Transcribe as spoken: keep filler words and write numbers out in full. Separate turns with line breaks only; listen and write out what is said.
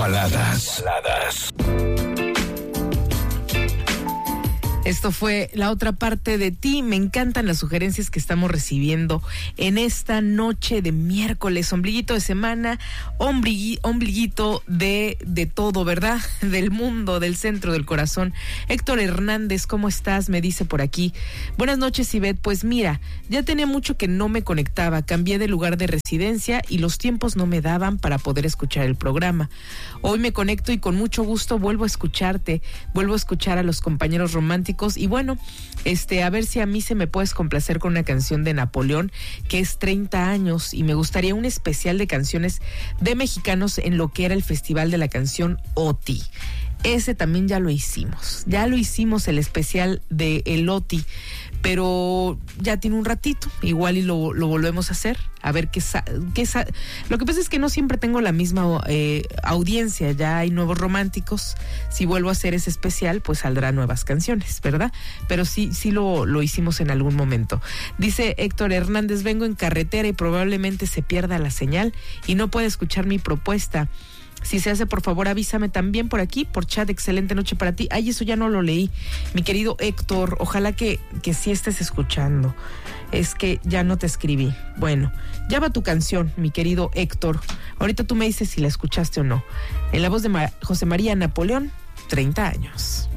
Baladas. Baladas.
Esto fue La Otra Parte de Ti. Me encantan las sugerencias que estamos recibiendo en esta noche de miércoles, ombliguito de semana, ombligui, ombliguito de, de todo, ¿verdad? Del mundo, del centro, del corazón. Héctor Hernández, ¿cómo estás? Me dice por aquí. Buenas noches, Ivette. Pues mira, ya tenía mucho que no me conectaba. Cambié de lugar de residencia y los tiempos no me daban para poder escuchar el programa. Hoy me conecto y con mucho gusto vuelvo a escucharte, vuelvo a escuchar a los compañeros románticos. Y bueno, este, a ver si a mí se me puedes complacer con una canción de Napoleón, que es treinta años, y me gustaría un especial de canciones de mexicanos en lo que era el Festival de la Canción O T I. Ese también ya lo hicimos, ya lo hicimos el especial de el O T I, pero ya tiene un ratito, igual y lo, lo volvemos a hacer, a ver qué, sa- qué sa- lo que pasa es que no siempre tengo la misma eh, audiencia, ya hay nuevos románticos, si vuelvo a hacer ese especial, pues saldrán nuevas canciones, ¿verdad? Pero sí, sí lo, lo hicimos en algún momento. Dice Héctor Hernández, vengo en carretera y probablemente se pierda la señal y no puede escuchar mi propuesta. Si se hace, por favor, avísame también por aquí, por chat. Excelente noche para ti. Ay, eso ya no lo leí. Mi querido Héctor, ojalá que, que sí estés escuchando. Es que ya no te escribí. Bueno, ya va tu canción, mi querido Héctor. Ahorita tú me dices si la escuchaste o no. En la voz de Ma- José María Napoleón, treinta años.